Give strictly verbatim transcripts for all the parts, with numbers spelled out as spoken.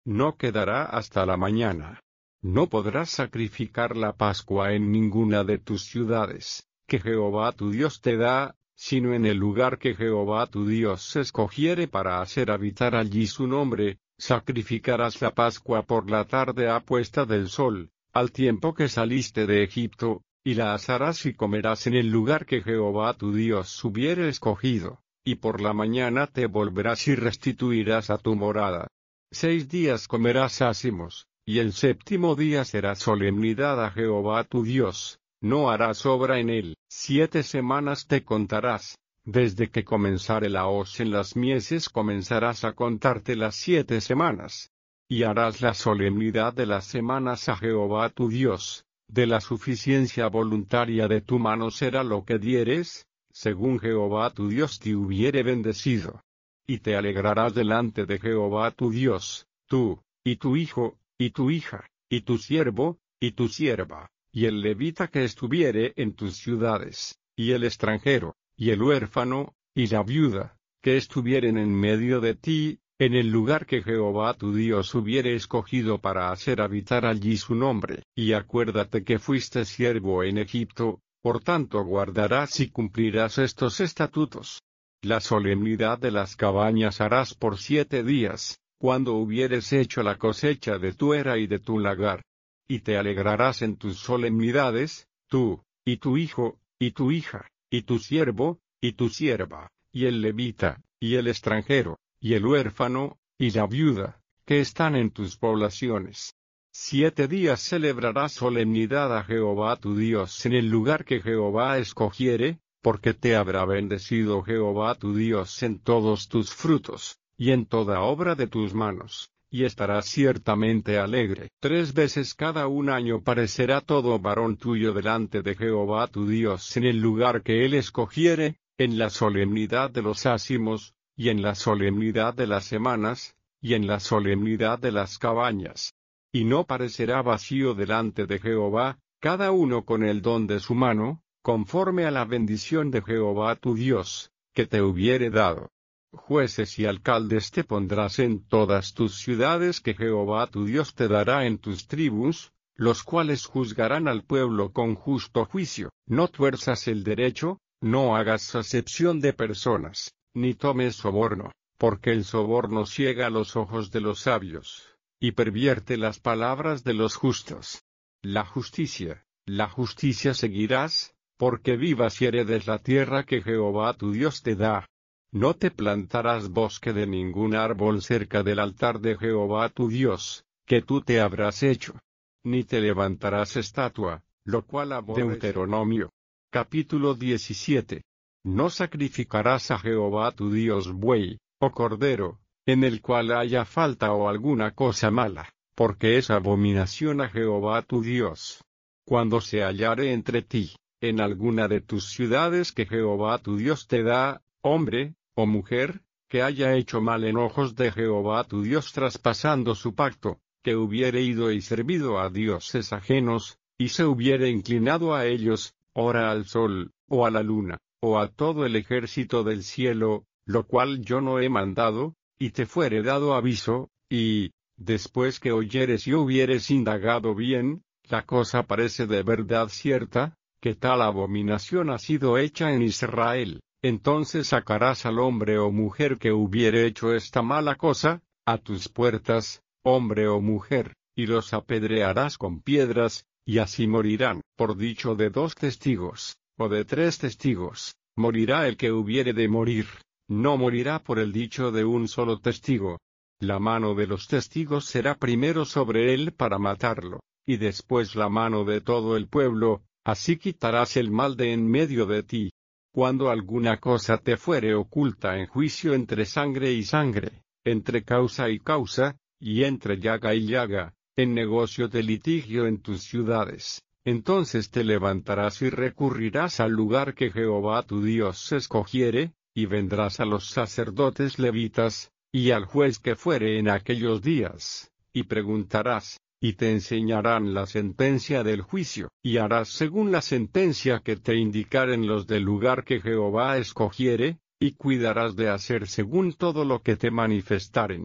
no quedará hasta la mañana. No podrás sacrificar la Pascua en ninguna de tus ciudades, que Jehová tu Dios te da, sino en el lugar que Jehová tu Dios escogiere para hacer habitar allí su nombre. Sacrificarás la Pascua por la tarde a puesta del sol, al tiempo que saliste de Egipto, y la asarás y comerás en el lugar que Jehová tu Dios hubiere escogido, y por la mañana te volverás y restituirás a tu morada. Seis días comerás ázimos, y el séptimo día será solemnidad a Jehová tu Dios, no harás obra en él. Siete semanas te contarás. Desde que comenzare la hoz en las mieses comenzarás a contarte las siete semanas. Y harás la solemnidad de las semanas a Jehová tu Dios. De la suficiencia voluntaria de tu mano será lo que dieres, según Jehová tu Dios te hubiere bendecido. Y te alegrarás delante de Jehová tu Dios, tú, y tu hijo, y tu hija, y tu siervo, y tu sierva, y el levita que estuviere en tus ciudades, y el extranjero, y el huérfano, y la viuda, que estuvieren en medio de ti, en el lugar que Jehová tu Dios hubiere escogido para hacer habitar allí su nombre. Y acuérdate que fuiste siervo en Egipto, por tanto guardarás y cumplirás estos estatutos. La solemnidad de las cabañas harás por siete días, cuando hubieres hecho la cosecha de tu era y de tu lagar. Y te alegrarás en tus solemnidades, tú, y tu hijo, y tu hija, y tu siervo, y tu sierva, y el levita, y el extranjero, y el huérfano, y la viuda, que están en tus poblaciones. Siete días celebrarás solemnidad a Jehová tu Dios en el lugar que Jehová escogiere, porque te habrá bendecido Jehová tu Dios en todos tus frutos, y en toda obra de tus manos, y estarás ciertamente alegre. Tres veces cada un año parecerá todo varón tuyo delante de Jehová tu Dios en el lugar que él escogiere, en la solemnidad de los ázimos, y en la solemnidad de las semanas, y en la solemnidad de las cabañas. Y no parecerá vacío delante de Jehová, cada uno con el don de su mano, conforme a la bendición de Jehová tu Dios, que te hubiere dado. Jueces y alcaldes te pondrás en todas tus ciudades que Jehová tu Dios te dará en tus tribus, los cuales juzgarán al pueblo con justo juicio. No tuerzas el derecho, no hagas acepción de personas, ni tomes soborno, porque el soborno ciega los ojos de los sabios, y pervierte las palabras de los justos. La justicia, la justicia seguirás, porque vivas y heredes la tierra que Jehová tu Dios te da. No te plantarás bosque de ningún árbol cerca del altar de Jehová tu Dios, que tú te habrás hecho. Ni te levantarás estatua, lo cual aborrece. Deuteronomio. Capítulo diecisiete. No sacrificarás a Jehová tu Dios buey, o cordero, en el cual haya falta o alguna cosa mala, porque es abominación a Jehová tu Dios. Cuando se hallare entre ti, en alguna de tus ciudades que Jehová tu Dios te da, hombre, o mujer, que haya hecho mal en ojos de Jehová tu Dios traspasando su pacto, que hubiere ido y servido a dioses ajenos, y se hubiere inclinado a ellos, ora al sol, o a la luna, o a todo el ejército del cielo, lo cual yo no he mandado, y te fuere dado aviso, y, después que oyeres y hubieres indagado bien, la cosa parece de verdad cierta, que tal abominación ha sido hecha en Israel. Entonces sacarás al hombre o mujer que hubiere hecho esta mala cosa, a tus puertas, hombre o mujer, y los apedrearás con piedras, y así morirán. Por dicho de dos testigos, o de tres testigos, morirá el que hubiere de morir, no morirá por el dicho de un solo testigo. La mano de los testigos será primero sobre él para matarlo, y después la mano de todo el pueblo, así quitarás el mal de en medio de ti. Cuando alguna cosa te fuere oculta en juicio entre sangre y sangre, entre causa y causa, y entre llaga y llaga, en negocio de litigio en tus ciudades, entonces te levantarás y recurrirás al lugar que Jehová tu Dios escogiere, y vendrás a los sacerdotes levitas, y al juez que fuere en aquellos días, y preguntarás, y te enseñarán la sentencia del juicio, y harás según la sentencia que te indicaren los del lugar que Jehová escogiere, y cuidarás de hacer según todo lo que te manifestaren.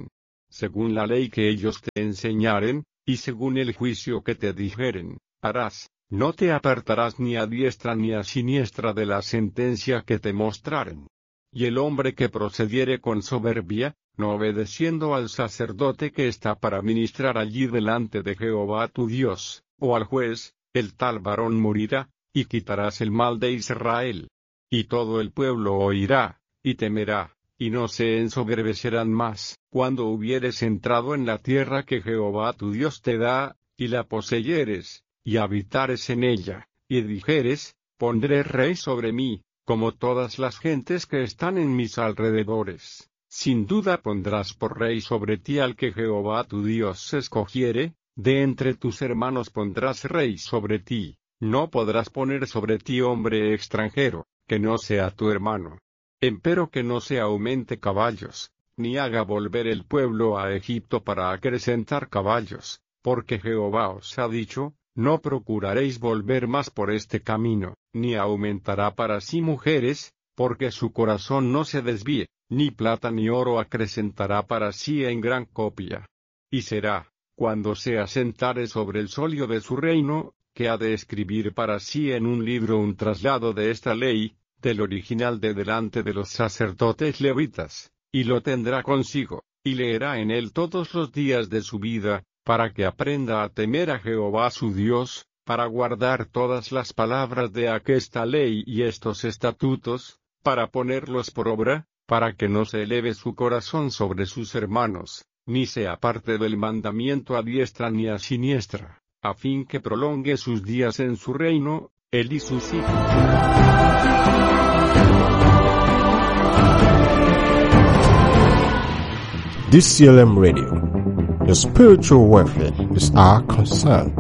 según la ley que ellos te enseñaren, y según el juicio que te dijeren, harás. No te apartarás ni a diestra ni a siniestra de la sentencia que te mostraren. Y el hombre que procediere con soberbia, no obedeciendo al sacerdote que está para ministrar allí delante de Jehová tu Dios, o al juez, el tal varón morirá, y quitarás el mal de Israel. Y todo el pueblo oirá, y temerá, y no se ensoberbecerán más, cuando hubieres entrado en la tierra que Jehová tu Dios te da, y la poseyeres, y habitares en ella, y dijeres, pondré rey sobre mí, como todas las gentes que están en mis alrededores. Sin duda pondrás por rey sobre ti al que Jehová tu Dios escogiere, de entre tus hermanos pondrás rey sobre ti, no podrás poner sobre ti hombre extranjero, que no sea tu hermano. Empero que no se aumente caballos, ni haga volver el pueblo a Egipto para acrecentar caballos, porque Jehová os ha dicho, no procuraréis volver más por este camino, ni aumentará para sí mujeres, porque su corazón no se desvíe, ni plata ni oro acrecentará para sí en gran copia. Y será, cuando se asentare sobre el solio de su reino, que ha de escribir para sí en un libro un traslado de esta ley, del original de delante de los sacerdotes levitas, y lo tendrá consigo, y leerá en él todos los días de su vida, para que aprenda a temer a Jehová su Dios, para guardar todas las palabras de aquesta ley y estos estatutos, para ponerlos por obra, para que no se eleve su corazón sobre sus hermanos, ni se aparte del mandamiento a diestra ni a siniestra, a fin que prolongue sus días en su reino, él y sus hijos. D C L M Radio. Your spiritual welfare is our concern.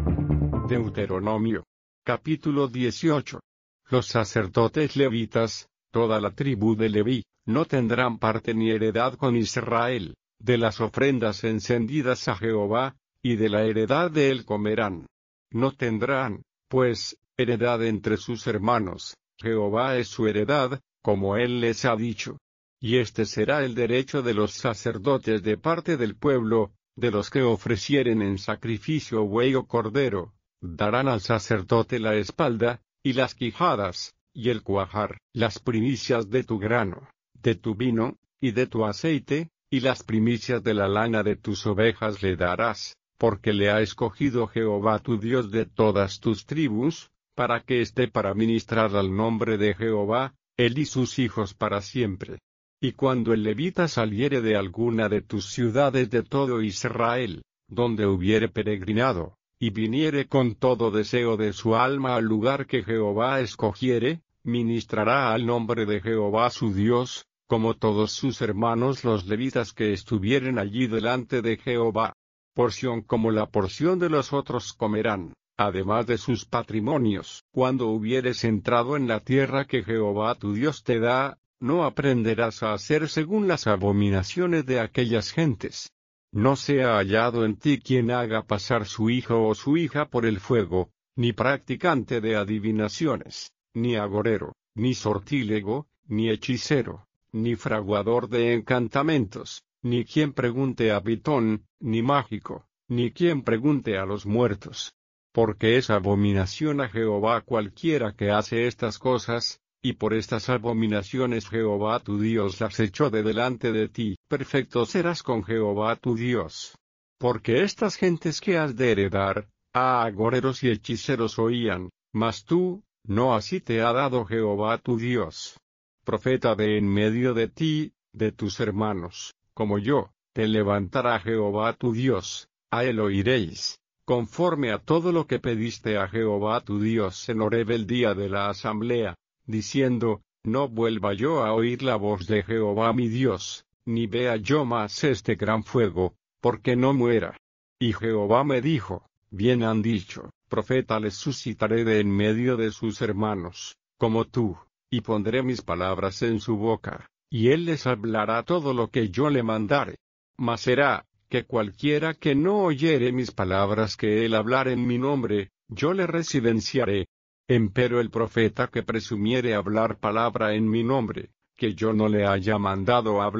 Deuteronomio. Capítulo dieciocho. Los sacerdotes levitas, toda la tribu de Leví, no tendrán parte ni heredad con Israel, de las ofrendas encendidas a Jehová, y de la heredad de él comerán. No tendrán, pues, heredad entre sus hermanos, Jehová es su heredad, como él les ha dicho. Y este será el derecho de los sacerdotes de parte del pueblo, de los que ofrecieren en sacrificio buey o cordero, darán al sacerdote la espalda, y las quijadas, y el cuajar, las primicias de tu grano, de tu vino, y de tu aceite, y las primicias de la lana de tus ovejas le darás, porque le ha escogido Jehová tu Dios de todas tus tribus, para que esté para ministrar al nombre de Jehová, él y sus hijos para siempre. Y cuando el levita saliere de alguna de tus ciudades de todo Israel, donde hubiere peregrinado, y viniere con todo deseo de su alma al lugar que Jehová escogiere, ministrará al nombre de Jehová su Dios, como todos sus hermanos los levitas que estuvieren allí delante de Jehová. Porción como la porción de los otros comerán, además de sus patrimonios. Cuando hubieres entrado en la tierra que Jehová tu Dios te da, no aprenderás a hacer según las abominaciones de aquellas gentes. No sea hallado en ti quien haga pasar su hijo o su hija por el fuego, ni practicante de adivinaciones, ni agorero, ni sortílego, ni hechicero, ni fraguador de encantamentos, ni quien pregunte a Pitón, ni mágico, ni quien pregunte a los muertos. Porque es abominación a Jehová cualquiera que hace estas cosas, y por estas abominaciones Jehová tu Dios las echó de delante de ti. Perfecto serás con Jehová tu Dios. Porque estas gentes que has de heredar, a agoreros y hechiceros oían, mas tú, no así te ha dado Jehová tu Dios. Profeta de en medio de ti, de tus hermanos, como yo, te levantará Jehová tu Dios, a él oiréis, conforme a todo lo que pediste a Jehová tu Dios en Horeb el día de la asamblea, diciendo, no vuelva yo a oír la voz de Jehová mi Dios, ni vea yo más este gran fuego, porque no muera. Y Jehová me dijo, bien han dicho, profeta les suscitaré de en medio de sus hermanos, como tú, y pondré mis palabras en su boca, y él les hablará todo lo que yo le mandare. Mas será, que cualquiera que no oyere mis palabras que él hablare en mi nombre, yo le residenciaré. Empero el profeta que presumiere hablar palabra en mi nombre, que yo no le haya mandado hablar,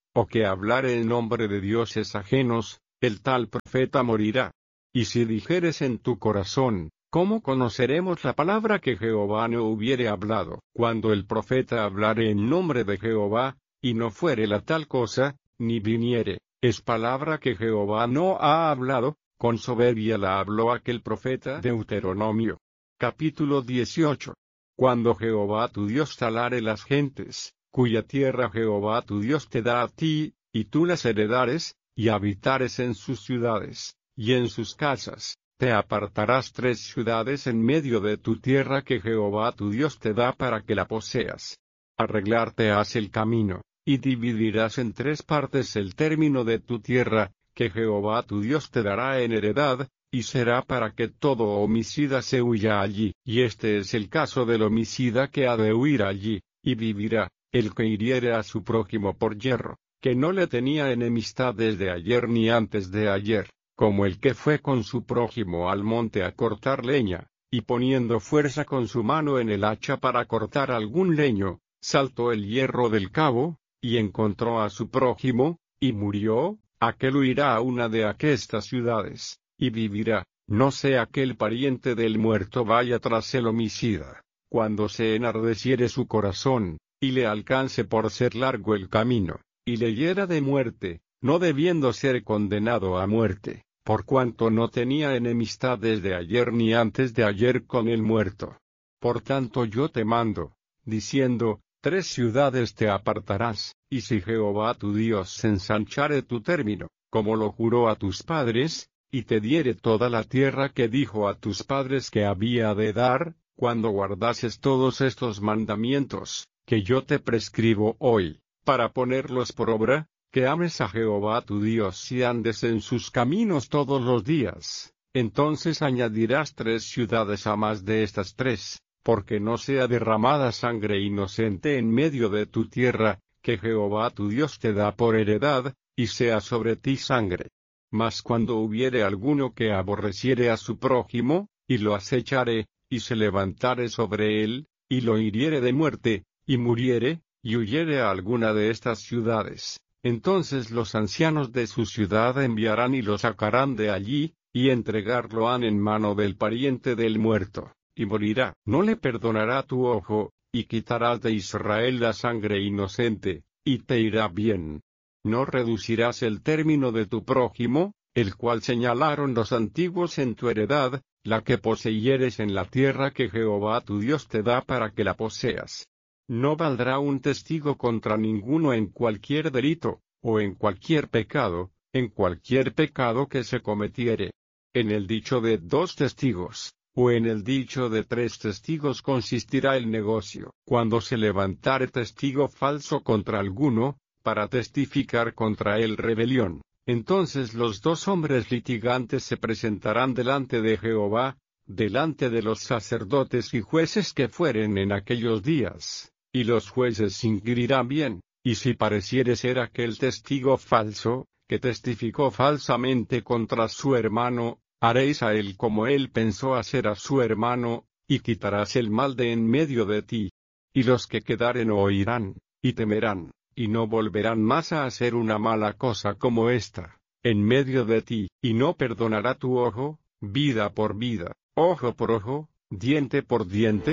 o que hablare en nombre de dioses ajenos, el tal profeta morirá. Y si dijeres en tu corazón, ¿cómo conoceremos la palabra que Jehová no hubiere hablado? Cuando el profeta hablare en nombre de Jehová, y no fuere la tal cosa, ni viniere, es palabra que Jehová no ha hablado, con soberbia la habló aquel profeta. Deuteronomio. Capítulo dieciocho. Cuando Jehová tu Dios talare las gentes, cuya tierra Jehová tu Dios te da a ti, y tú las heredares, y habitares en sus ciudades, y en sus casas, te apartarás tres ciudades en medio de tu tierra que Jehová tu Dios te da para que la poseas. Arreglarte has el camino, y dividirás en tres partes el término de tu tierra, que Jehová tu Dios te dará en heredad, y será para que todo homicida se huya allí. Y este es el caso del homicida que ha de huir allí, y vivirá, el que hiriere a su prójimo por yerro, que no le tenía enemistad desde ayer ni antes de ayer, como el que fue con su prójimo al monte a cortar leña, y poniendo fuerza con su mano en el hacha para cortar algún leño, saltó el hierro del cabo, y encontró a su prójimo, y murió, aquel huirá a una de aquestas ciudades, y vivirá, no sea que el pariente del muerto vaya tras el homicida, cuando se enardeciere su corazón, y le alcance por ser largo el camino, y le hiera de muerte, no debiendo ser condenado a muerte, por cuanto no tenía enemistad desde ayer ni antes de ayer con el muerto. Por tanto yo te mando, diciendo, tres ciudades te apartarás, y si Jehová tu Dios ensanchare tu término, como lo juró a tus padres, y te diere toda la tierra que dijo a tus padres que había de dar, cuando guardases todos estos mandamientos, que yo te prescribo hoy, para ponerlos por obra, que ames a Jehová tu Dios y andes en sus caminos todos los días, entonces añadirás tres ciudades a más de estas tres, porque no sea derramada sangre inocente en medio de tu tierra, que Jehová tu Dios te da por heredad, y sea sobre ti sangre. Mas cuando hubiere alguno que aborreciere a su prójimo, y lo acechare, y se levantare sobre él, y lo hiriere de muerte, y muriere, y huyere a alguna de estas ciudades, entonces los ancianos de su ciudad enviarán y lo sacarán de allí, y entregarlo han en mano del pariente del muerto, y morirá. No le perdonará tu ojo, y quitarás de Israel la sangre inocente, y te irá bien. No reducirás el término de tu prójimo, el cual señalaron los antiguos en tu heredad, la que poseyeres en la tierra que Jehová tu Dios te da para que la poseas. No valdrá un testigo contra ninguno en cualquier delito, o en cualquier pecado, en cualquier pecado que se cometiere. En el dicho de dos testigos, o en el dicho de tres testigos consistirá el negocio. Cuando se levantare testigo falso contra alguno, para testificar contra él rebelión, entonces los dos hombres litigantes se presentarán delante de Jehová, delante de los sacerdotes y jueces que fueren en aquellos días, y los jueces inquirirán bien, y si pareciere ser aquel testigo falso, que testificó falsamente contra su hermano, haréis a él como él pensó hacer a su hermano, y quitarás el mal de en medio de ti. Y los que quedaren oirán, y temerán, y no volverán más a hacer una mala cosa como esta, en medio de ti, y no perdonará tu ojo, vida por vida, ojo por ojo, diente por diente.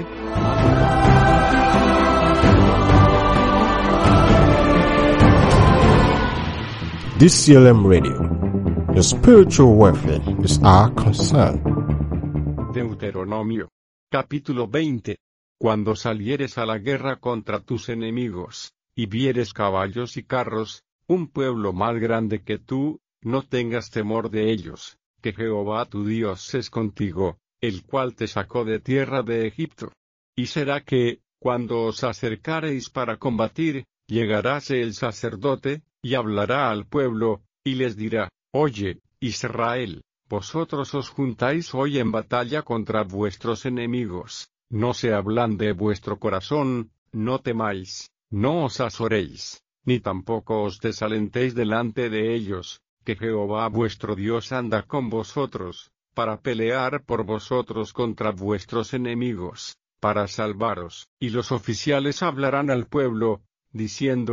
D C L M Radio. Your spiritual welfare is our concern. Deuteronomio. Capítulo veinte. Cuando salieres a la guerra contra tus enemigos, y vieres caballos y carros, un pueblo más grande que tú, no tengas temor de ellos, que Jehová tu Dios es contigo, el cual te sacó de tierra de Egipto. Y será que, cuando os acercareis para combatir, llegaráse el sacerdote, y hablará al pueblo, y les dirá, Oye, Israel, vosotros os juntáis hoy en batalla contra vuestros enemigos, no se ablande vuestro corazón, no temáis, no os azoréis, ni tampoco os desalentéis delante de ellos, que Jehová vuestro Dios anda con vosotros, para pelear por vosotros contra vuestros enemigos, para salvaros. Y los oficiales hablarán al pueblo, diciendo,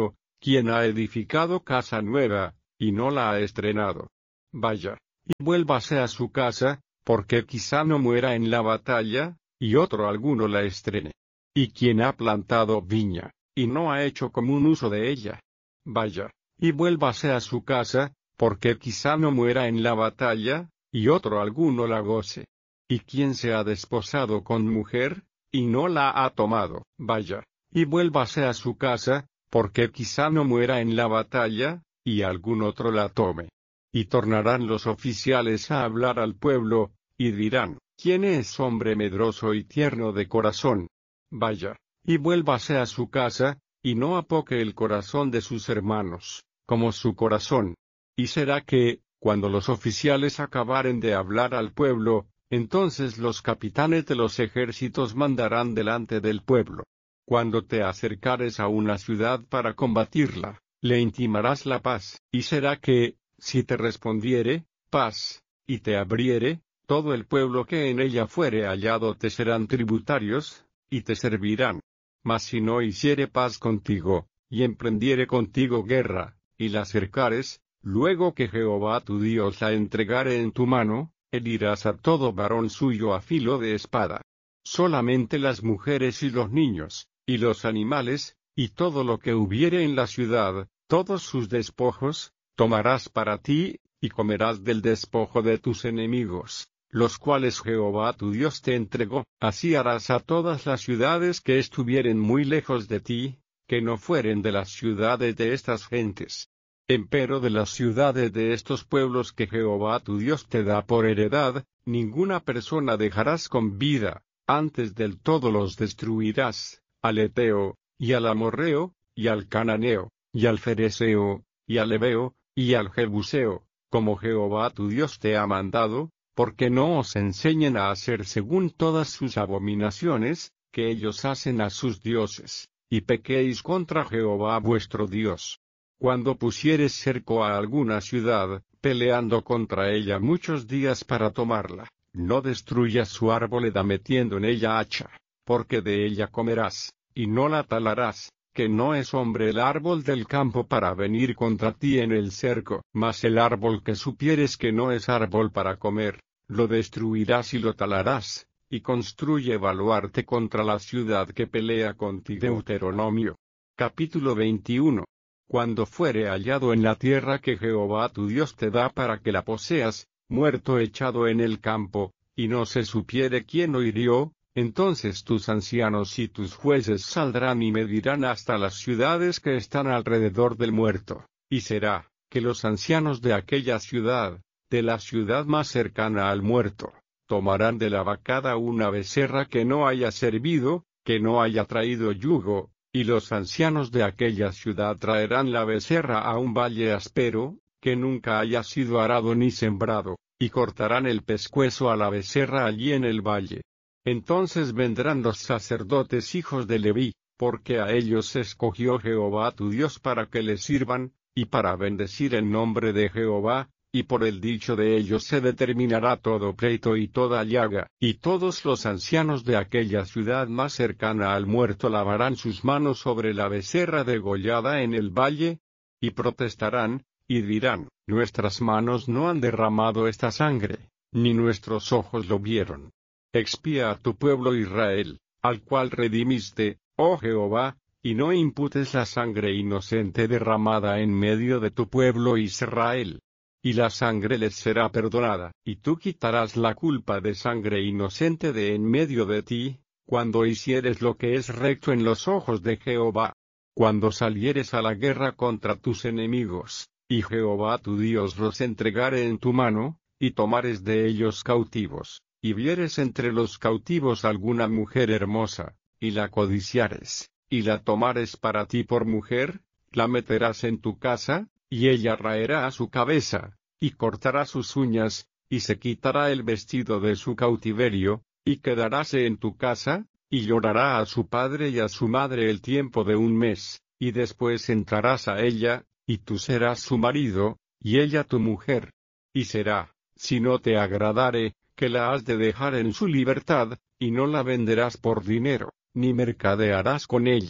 quien ha edificado casa nueva, y no la ha estrenado. Vaya, y vuélvase a su casa, porque quizá no muera en la batalla, y otro alguno la estrene. Y quien ha plantado viña, y no ha hecho común uso de ella. Vaya, y vuélvase a su casa, porque quizá no muera en la batalla, y otro alguno la goce. Y quien se ha desposado con mujer, y no la ha tomado, vaya, y vuélvase a su casa, porque quizá no muera en la batalla, y algún otro la tome. Y tornarán los oficiales a hablar al pueblo, y dirán, ¿quién es hombre medroso y tierno de corazón? Vaya, y vuélvase a su casa, y no apoque el corazón de sus hermanos, como su corazón. Y será que, cuando los oficiales acabaren de hablar al pueblo, entonces los capitanes de los ejércitos mandarán delante del pueblo. Cuando te acercares a una ciudad para combatirla, le intimarás la paz, y será que, si te respondiere, paz, y te abriere, todo el pueblo que en ella fuere hallado te serán tributarios, y te servirán. Mas si no hiciere paz contigo, y emprendiere contigo guerra, y la cercares, luego que Jehová tu Dios la entregare en tu mano, herirás a todo varón suyo a filo de espada. Solamente las mujeres y los niños, y los animales, y todo lo que hubiere en la ciudad, todos sus despojos, tomarás para ti, y comerás del despojo de tus enemigos, los cuales Jehová tu Dios te entregó. Así harás a todas las ciudades que estuvieren muy lejos de ti, que no fueren de las ciudades de estas gentes. Empero de las ciudades de estos pueblos que Jehová tu Dios te da por heredad, ninguna persona dejarás con vida, antes del todo los destruirás, al Eteo, y al Amorreo, y al Cananeo, y al Fereseo, y al Heveo, y al Jebuseo, como Jehová tu Dios te ha mandado, porque no os enseñen a hacer según todas sus abominaciones, que ellos hacen a sus dioses, y pequéis contra Jehová vuestro Dios. Cuando pusieres cerco a alguna ciudad, peleando contra ella muchos días para tomarla, no destruyas su arboleda metiendo en ella hacha, porque de ella comerás, y no la talarás, que no es hombre el árbol del campo para venir contra ti en el cerco, mas el árbol que supieres que no es árbol para comer, lo destruirás y lo talarás, y construye baluarte contra la ciudad que pelea contigo. Deuteronomio. Capítulo veintiuno. Cuando fuere hallado en la tierra que Jehová tu Dios te da para que la poseas, muerto echado en el campo, y no se supiere quién lo hirió, entonces tus ancianos y tus jueces saldrán y medirán hasta las ciudades que están alrededor del muerto, y será, que los ancianos de aquella ciudad, de la ciudad más cercana al muerto, tomarán de la vacada una becerra que no haya servido, que no haya traído yugo, y los ancianos de aquella ciudad traerán la becerra a un valle áspero, que nunca haya sido arado ni sembrado, y cortarán el pescuezo a la becerra allí en el valle. Entonces vendrán los sacerdotes hijos de Leví, porque a ellos escogió Jehová tu Dios para que le sirvan, y para bendecir el nombre de Jehová, y por el dicho de ellos se determinará todo pleito y toda llaga, y todos los ancianos de aquella ciudad más cercana al muerto lavarán sus manos sobre la becerra degollada en el valle, y protestarán, y dirán, nuestras manos no han derramado esta sangre, ni nuestros ojos lo vieron. Expía a tu pueblo Israel, al cual redimiste, oh Jehová, y no imputes la sangre inocente derramada en medio de tu pueblo Israel. Y la sangre les será perdonada, y tú quitarás la culpa de sangre inocente de en medio de ti, cuando hicieres lo que es recto en los ojos de Jehová. Cuando salieres a la guerra contra tus enemigos, y Jehová tu Dios los entregare en tu mano, y tomares de ellos cautivos, y vieres entre los cautivos alguna mujer hermosa, y la codiciares, y la tomares para ti por mujer, la meterás en tu casa, y ella raerá a su cabeza, y cortará sus uñas, y se quitará el vestido de su cautiverio, y quedaráse en tu casa, y llorará a su padre y a su madre el tiempo de un mes, y después entrarás a ella, y tú serás su marido, y ella tu mujer. Y será, si no te agradare, que la has de dejar en su libertad, y no la venderás por dinero, ni mercadearás con ella,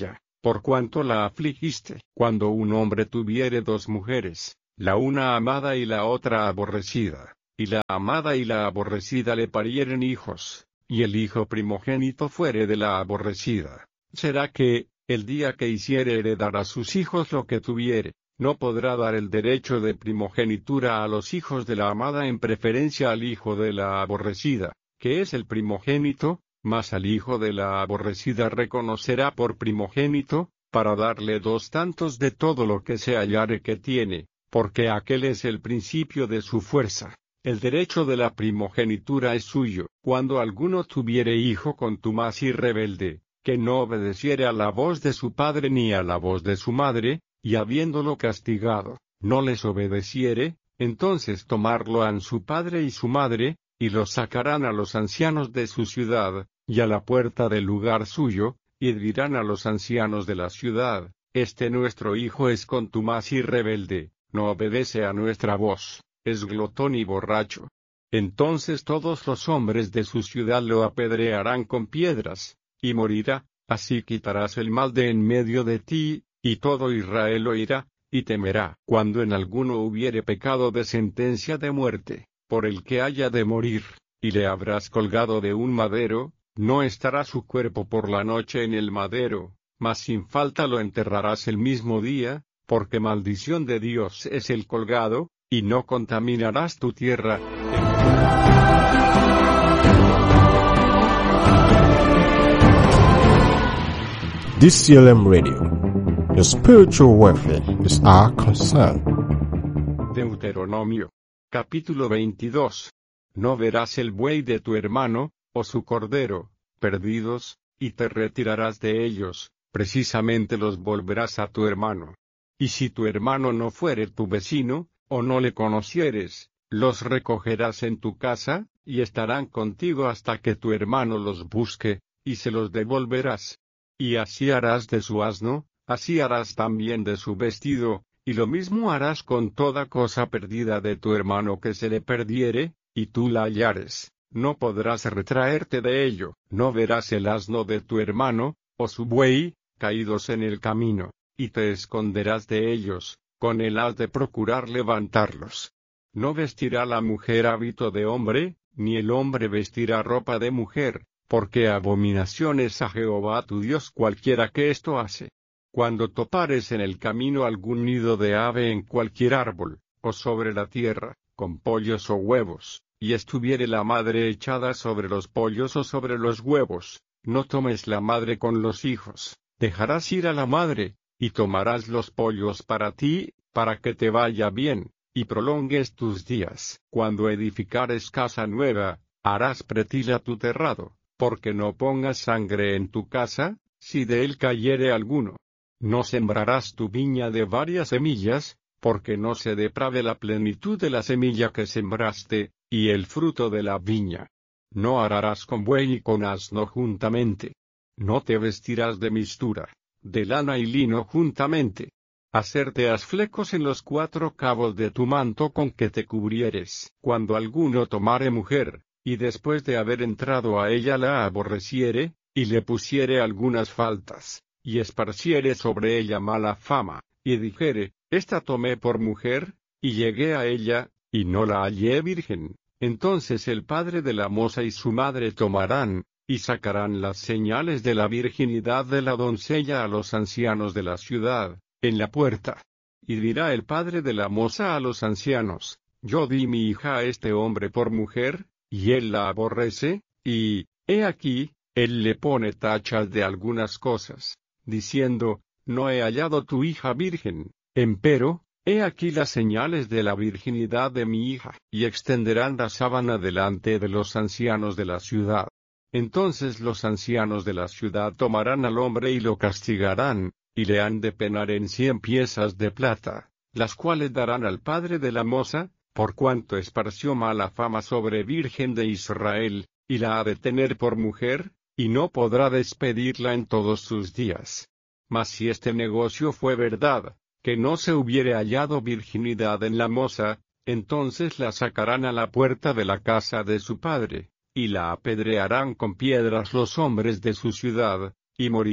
por cuanto la afligiste. Cuando un hombre tuviere dos mujeres, la una amada y la otra aborrecida, y la amada y la aborrecida le parieren hijos, y el hijo primogénito fuere de la aborrecida, será que, el día que hiciere heredar a sus hijos lo que tuviere, no podrá dar el derecho de primogenitura a los hijos de la amada en preferencia al hijo de la aborrecida, que es el primogénito, mas al hijo de la aborrecida reconocerá por primogénito, para darle dos tantos de todo lo que se hallare que tiene, porque aquel es el principio de su fuerza. El derecho de la primogenitura es suyo. Cuando alguno tuviere hijo contumaz y rebelde, que no obedeciere a la voz de su padre ni a la voz de su madre, y habiéndolo castigado, no les obedeciere, entonces tomarlo han su padre y su madre, y lo sacarán a los ancianos de su ciudad, y a la puerta del lugar suyo, y dirán a los ancianos de la ciudad, este nuestro hijo es contumaz y rebelde, no obedece a nuestra voz, es glotón y borracho. Entonces todos los hombres de su ciudad lo apedrearán con piedras, y morirá, así quitarás el mal de en medio de ti, y todo Israel oirá, y temerá. Cuando en alguno hubiere pecado de sentencia de muerte, por el que haya de morir, y le habrás colgado de un madero, no estará su cuerpo por la noche en el madero, mas sin falta lo enterrarás el mismo día, porque maldición de Dios es el colgado, y no contaminarás tu tierra. D C L M Radio. Your spiritual welfare is our concern. Deuteronomio. Capítulo veintidós. No verás el buey de tu hermano, o su cordero, perdidos, y te retirarás de ellos, precisamente los volverás a tu hermano. Y si tu hermano no fuere tu vecino, o no le conocieres, los recogerás en tu casa, y estarán contigo hasta que tu hermano los busque, y se los devolverás. Y así harás de su asno, así harás también de su vestido, y lo mismo harás con toda cosa perdida de tu hermano que se le perdiere, y tú la hallares, no podrás retraerte de ello. No verás el asno de tu hermano, o su buey, caídos en el camino, y te esconderás de ellos, con él has de procurar levantarlos. No vestirá la mujer hábito de hombre, ni el hombre vestirá ropa de mujer, porque abominación es a Jehová tu Dios cualquiera que esto hace. Cuando topares en el camino algún nido de ave en cualquier árbol, o sobre la tierra, con pollos o huevos, y estuviere la madre echada sobre los pollos o sobre los huevos, no tomes la madre con los hijos, dejarás ir a la madre, y tomarás los pollos para ti, para que te vaya bien, y prolongues tus días. Cuando edificares casa nueva, harás pretila tu terrado, porque no pongas sangre en tu casa, si de él cayere alguno. No sembrarás tu viña de varias semillas, porque no se deprave la plenitud de la semilla que sembraste, y el fruto de la viña. No ararás con buey y con asno juntamente. No te vestirás de mistura, de lana y lino juntamente. Hacerte has flecos en los cuatro cabos de tu manto con que te cubrieres. Cuando alguno tomare mujer, y después de haber entrado a ella la aborreciere, y le pusiere algunas faltas, y esparciere sobre ella mala fama, y dijere, esta tomé por mujer, y llegué a ella, y no la hallé virgen, entonces el padre de la moza y su madre tomarán, y sacarán las señales de la virginidad de la doncella a los ancianos de la ciudad, en la puerta. Y dirá el padre de la moza a los ancianos, yo di mi hija a este hombre por mujer, y él la aborrece, y, he aquí, él le pone tachas de algunas cosas, diciendo, no he hallado tu hija virgen, empero, he aquí las señales de la virginidad de mi hija, y extenderán la sábana delante de los ancianos de la ciudad. Entonces los ancianos de la ciudad tomarán al hombre y lo castigarán, y le han de penar en cien piezas de plata, las cuales darán al padre de la moza, por cuanto esparció mala fama sobre virgen de Israel, y la ha de tener por mujer, y no podrá despedirla en todos sus días. Mas si este negocio fue verdad, que no se hubiere hallado virginidad en la moza, entonces la sacarán a la puerta de la casa de su padre, y la apedrearán con piedras los hombres de su ciudad, y morirá,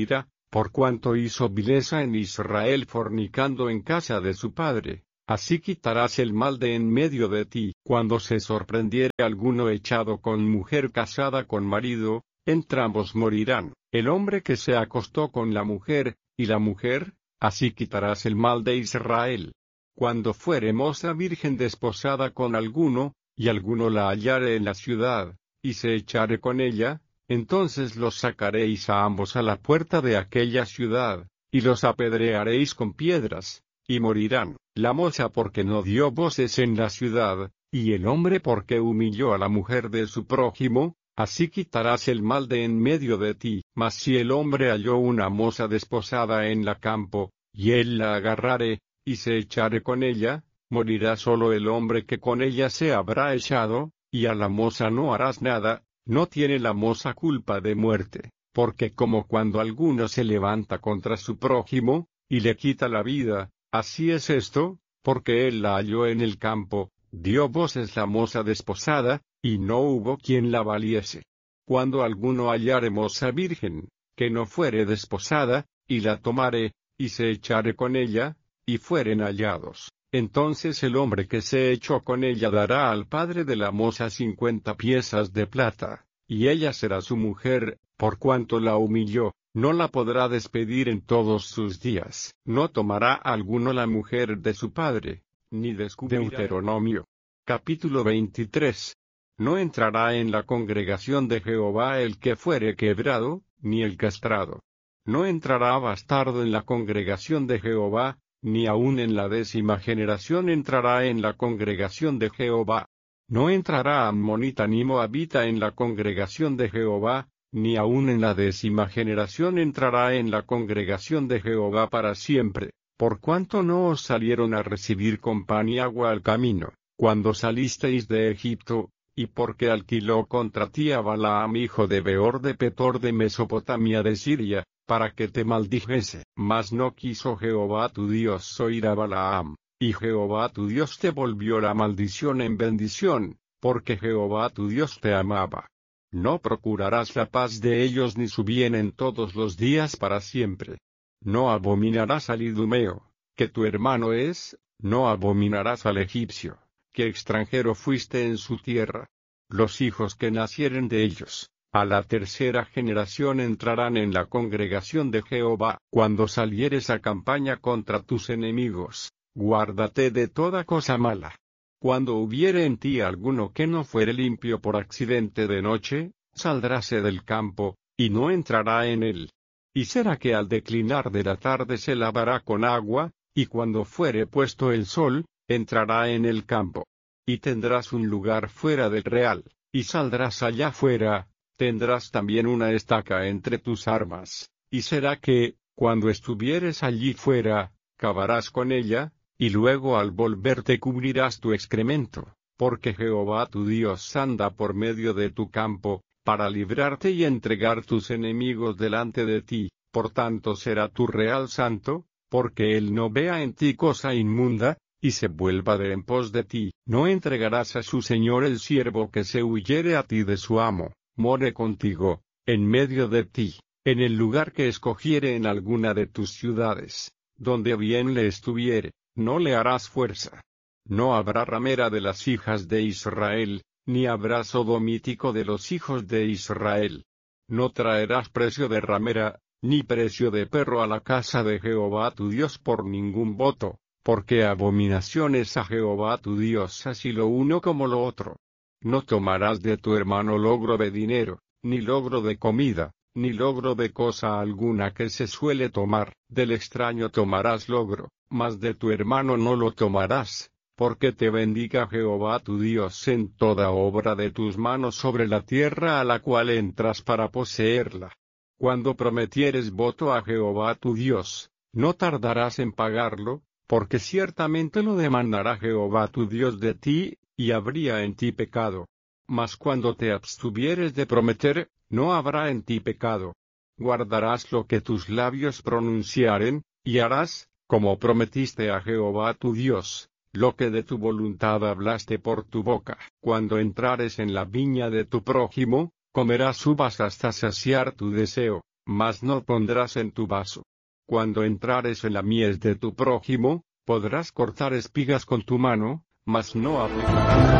por cuanto hizo vileza en Israel fornicando en casa de su padre. Así quitarás el mal de en medio de ti. Cuando se sorprendiere alguno echado con mujer casada con marido, entrambos morirán, el hombre que se acostó con la mujer, y la mujer, así quitarás el mal de Israel. Cuando fuere moza virgen desposada con alguno, y alguno la hallare en la ciudad, y se echare con ella, entonces los sacaréis a ambos a la puerta de aquella ciudad, y los apedrearéis con piedras, y morirán, la moza porque no dio voces en la ciudad, y el hombre porque humilló a la mujer de su prójimo. Así quitarás el mal de en medio de ti. Mas si el hombre halló una moza desposada en la campo, y él la agarrare, y se echare con ella, morirá solo el hombre que con ella se habrá echado, y a la moza no harás nada, no tiene la moza culpa de muerte, porque como cuando alguno se levanta contra su prójimo, y le quita la vida, así es esto, porque él la halló en el campo, dio voces la moza desposada, y no hubo quien la valiese. Cuando alguno hallare moza virgen, que no fuere desposada, y la tomare, y se echare con ella, y fueren hallados, entonces el hombre que se echó con ella dará al padre de la moza cincuenta piezas de plata, y ella será su mujer, por cuanto la humilló, no la podrá despedir en todos sus días. No tomará alguno la mujer de su padre, ni descubrirá. Deuteronomio. Capítulo veintitrés. No entrará en la congregación de Jehová el que fuere quebrado, ni el castrado. No entrará bastardo en la congregación de Jehová, ni aun en la décima generación entrará en la congregación de Jehová. No entrará ammonita ni moabita en la congregación de Jehová, ni aun en la décima generación entrará en la congregación de Jehová para siempre, por cuanto no os salieron a recibir con pan y agua al camino, cuando salisteis de Egipto, y porque alquiló contra ti a Balaam hijo de Beor de Petor de Mesopotamia de Siria, para que te maldijese. Mas no quiso Jehová tu Dios oír a Balaam, y Jehová tu Dios te volvió la maldición en bendición, porque Jehová tu Dios te amaba. No procurarás la paz de ellos ni su bien en todos los días para siempre. No abominarás al idumeo, que tu hermano es, no abominarás al egipcio, que extranjero fuiste en su tierra. Los hijos que nacieren de ellos, a la tercera generación entrarán en la congregación de Jehová. Cuando salieres a campaña contra tus enemigos, guárdate de toda cosa mala. Cuando hubiere en ti alguno que no fuere limpio por accidente de noche, saldráse del campo, y no entrará en él. Y será que al declinar de la tarde se lavará con agua, y cuando fuere puesto el sol, entrará en el campo. Y tendrás un lugar fuera del real, y saldrás allá fuera, tendrás también una estaca entre tus armas, y será que, cuando estuvieres allí fuera, cavarás con ella, y luego al volverte cubrirás tu excremento, porque Jehová tu Dios anda por medio de tu campo, para librarte y entregar tus enemigos delante de ti, por tanto será tu real santo, porque él no vea en ti cosa inmunda, y se vuelva de en pos de ti. No entregarás a su señor el siervo que se huyere a ti de su amo, more contigo, en medio de ti, en el lugar que escogiere en alguna de tus ciudades, donde bien le estuviere, no le harás fuerza. No habrá ramera de las hijas de Israel, ni habrá sodomítico de los hijos de Israel. No traerás precio de ramera, ni precio de perro a la casa de Jehová tu Dios por ningún voto, porque abominación es a Jehová tu Dios así lo uno como lo otro. No tomarás de tu hermano logro de dinero, ni logro de comida, ni logro de cosa alguna que se suele tomar. Del extraño tomarás logro, mas de tu hermano no lo tomarás, porque te bendiga Jehová tu Dios en toda obra de tus manos sobre la tierra a la cual entras para poseerla. Cuando prometieres voto a Jehová tu Dios, no tardarás en pagarlo, porque ciertamente lo demandará Jehová tu Dios de ti, y habría en ti pecado. Mas cuando te abstuvieres de prometer, no habrá en ti pecado. Guardarás lo que tus labios pronunciaren, y harás, como prometiste a Jehová tu Dios, lo que de tu voluntad hablaste por tu boca. Cuando entrares en la viña de tu prójimo, comerás uvas hasta saciar tu deseo, mas no pondrás en tu vaso. Cuando entrares en la mies de tu prójimo, podrás cortar espigas con tu mano, mas no aplicarás